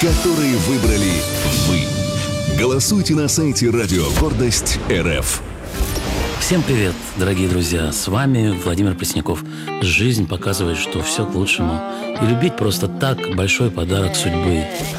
которые выбрали вы. Голосуйте на сайте «Радио Гордость РФ». Всем привет, дорогие друзья! С вами Владимир Пресняков. Жизнь показывает, что все к лучшему. И любить просто так – большой подарок судьбы.